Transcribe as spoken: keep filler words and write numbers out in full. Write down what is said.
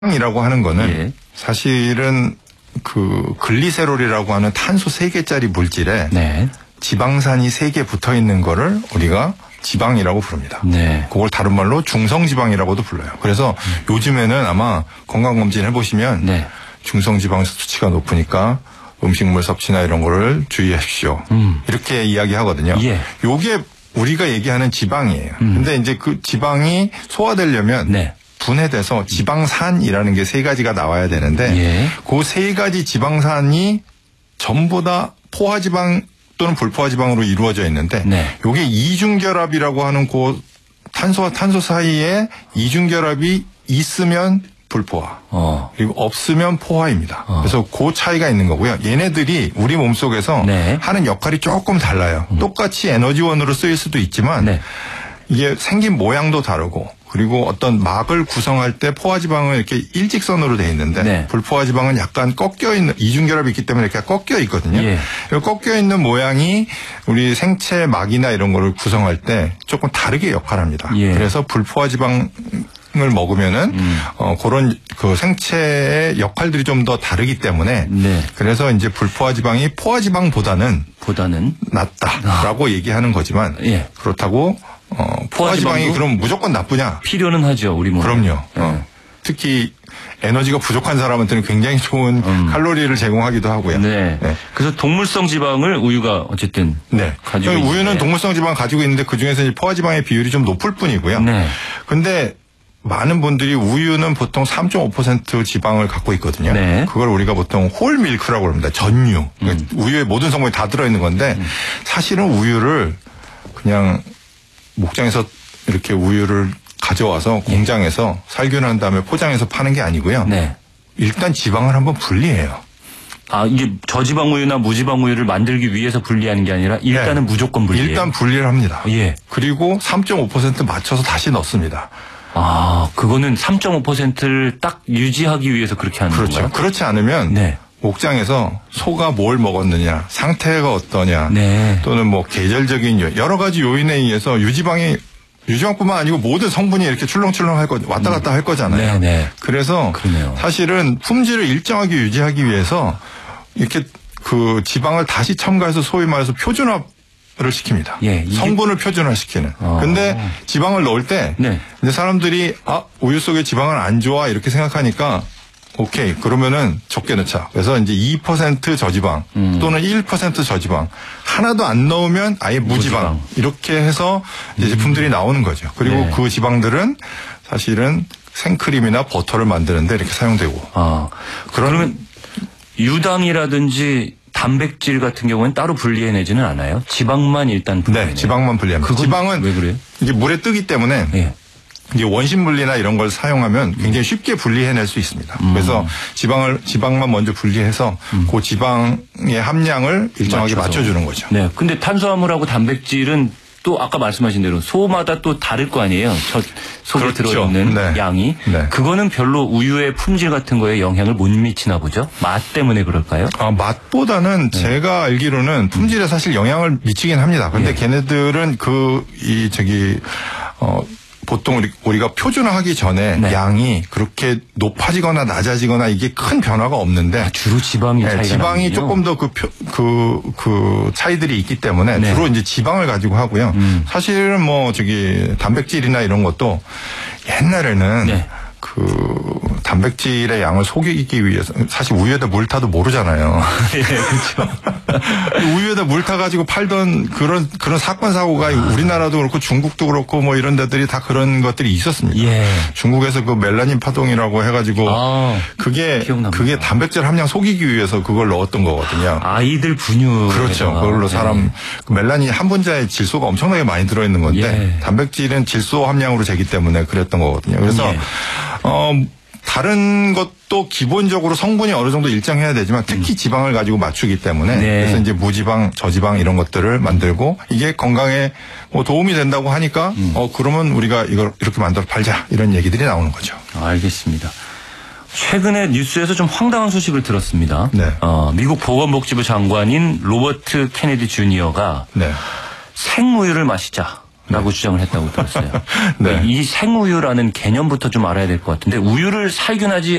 이라고 하는 거는 예. 사실은 그 글리세롤이라고 하는 탄소 세 개짜리 물질에 네. 지방산이 세 개 붙어 있는 거를 우리가 지방이라고 부릅니다. 네. 그걸 다른 말로 중성지방이라고도 불러요. 그래서 음. 요즘에는 아마 건강검진 해보시면 네. 중성지방 수치가 높으니까 음식물 섭취나 이런 거를 주의하십시오. 음. 이렇게 이야기하거든요. 예. 요게 우리가 얘기하는 지방이에요. 음. 근데 이제 그 지방이 소화되려면 네. 분해돼서 지방산이라는 게 세 가지가 나와야 되는데 예. 그 세 가지 지방산이 전부 다 포화지방 또는 불포화지방으로 이루어져 있는데 네. 이게 이중결합이라고 하는 그 탄소와 탄소 사이에 이중결합이 있으면 불포화 어. 그리고 없으면 포화입니다. 어. 그래서 그 차이가 있는 거고요. 얘네들이 우리 몸속에서 네. 하는 역할이 조금 달라요. 음. 똑같이 에너지원으로 쓰일 수도 있지만 네. 이게 생긴 모양도 다르고 그리고 어떤 막을 구성할 때 포화지방은 이렇게 일직선으로 돼 있는데 네. 불포화지방은 약간 꺾여 있는 이중결합이 있기 때문에 이렇게 꺾여 있거든요. 예. 꺾여 있는 모양이 우리 생체 막이나 이런 거를 구성할 때 조금 다르게 역할합니다. 예. 그래서 불포화지방 을 먹으면은 음. 어 그런 그 생체의 역할들이 좀 더 다르기 때문에 네. 그래서 이제 불포화지방이 포화지방보다는 보다는 낫다라고 아. 얘기하는 거지만 예. 그렇다고 어 포화지방이 그럼 무조건 나쁘냐? 필요는 하죠 우리 몸에. 그럼요. 네. 어. 특히 에너지가 부족한 사람한테는 굉장히 좋은 음. 칼로리를 제공하기도 하고요. 네. 네. 그래서 동물성 지방을 우유가 어쨌든 네. 가지고 우유는 있는데. 동물성 지방 가지고 있는데 그 중에서 포화지방의 비율이 좀 높을 뿐이고요. 네. 근데 많은 분들이 우유는 보통 삼 점 오 퍼센트 지방을 갖고 있거든요. 네. 그걸 우리가 보통 홀밀크라고 합니다. 전유. 그러니까 음. 우유에 모든 성분이 다 들어있는 건데 음. 사실은 우유를 그냥 목장에서 이렇게 우유를 가져와서 네. 공장에서 살균한 다음에 포장해서 파는 게 아니고요. 네. 일단 지방을 한번 분리해요. 아, 이게 저지방 우유나 무지방 우유를 만들기 위해서 분리하는 게 아니라 일단은 네. 무조건 분리해요. 일단 분리를 합니다. 예. 그리고 삼 점 오 퍼센트 맞춰서 다시 넣습니다. 아, 그거는 삼 점 오 퍼센트를 딱 유지하기 위해서 그렇게 하는 그렇죠. 건가요? 그렇지 않으면 네. 목장에서 소가 뭘 먹었느냐, 상태가 어떠냐, 네. 또는 뭐 계절적인 여러 가지 요인에 의해서 유지방이 유지방뿐만 아니고 모든 성분이 이렇게 출렁출렁 할 거, 왔다 갔다 할 거잖아요. 네네. 그래서 그러네요. 사실은 품질을 일정하게 유지하기 위해서 이렇게 그 지방을 다시 첨가해서 소위 말해서 표준화 를 시킵니다. 예, 성분을 표준화시키는. 어. 근데 지방을 넣을 때 네. 이제 사람들이 아 우유 속에 지방은 안 좋아 이렇게 생각하니까 오케이 그러면은 적게 넣자. 그래서 이제 이 퍼센트 저지방 음. 또는 일 퍼센트 저지방 하나도 안 넣으면 아예 무지방, 무지방. 이렇게 해서 이제 제품들이 음. 나오는 거죠. 그리고 네. 그 지방들은 사실은 생크림이나 버터를 만드는데 이렇게 사용되고. 아 그러면 유당이라든지 단백질 같은 경우는 따로 분리해내지는 않아요? 지방만 일단 분리해내요? 네, 지방만 분리합니다. 지방은 왜 그래요? 이게 물에 뜨기 때문에 네. 이게 원심 분리나 이런 걸 사용하면 굉장히 쉽게 분리해낼 수 있습니다. 음. 그래서 지방을 지방만 먼저 분리해서 음. 그 지방의 함량을 일정하게 맞춰서. 맞춰주는 거죠. 네. 근데 탄수화물하고 단백질은 또 아까 말씀하신 대로 소마다 또 다를 거 아니에요. 저 속에 그렇죠. 들어있는 네. 양이. 네. 그거는 별로 우유의 품질 같은 거에 영향을 못 미치나 보죠. 맛 때문에 그럴까요? 아, 맛보다는 네. 제가 알기로는 품질에 사실 영향을 미치긴 합니다. 근데 네. 걔네들은 그 이 저기 어 보통 우리, 우리가 표준화하기 전에 네. 양이 그렇게 높아지거나 낮아지거나 이게 큰 변화가 없는데 아, 주로 지방이 차이가 네, 지방이 나군요. 조금 더 그 그 그 차이들이 있기 때문에 네. 주로 이제 지방을 가지고 하고요. 음. 사실은 뭐 저기 단백질이나 이런 것도 옛날에는 네. 그 단백질의 양을 속이기 위해서 사실 우유에다 물 타도 모르잖아요. 예, 그렇죠. 우유에다 물 타가지고 팔던 그런 그런 사건 사고가 아. 우리나라도 그렇고 중국도 그렇고 뭐 이런 데들이 다 그런 것들이 있었습니다. 예. 중국에서 그 멜라닌 파동이라고 해가지고 아, 그게 기억납니다. 그게 단백질 함량 속이기 위해서 그걸 넣었던 거거든요. 아이들 분유. 그렇죠. 그걸로 사람 네. 그 멜라닌 한 분자에 질소가 엄청나게 많이 들어있는 건데 예. 단백질은 질소 함량으로 재기 때문에 그랬던 거거든요. 그래서 예. 어. 다른 것도 기본적으로 성분이 어느 정도 일정해야 되지만 특히 지방을 가지고 맞추기 때문에 네. 그래서 이제 무지방, 저지방 이런 것들을 만들고 이게 건강에 뭐 도움이 된다고 하니까 음. 어 그러면 우리가 이걸 이렇게 만들어 팔자 이런 얘기들이 나오는 거죠. 알겠습니다. 최근에 뉴스에서 좀 황당한 소식을 들었습니다. 네. 어, 미국 보건복지부 장관인 로버트 케네디 주니어가 네. 생우유를 마시자. 라고 네. 주장을 했다고 들었어요. 네. 이 생우유라는 개념부터 좀 알아야 될 것 같은데 우유를 살균하지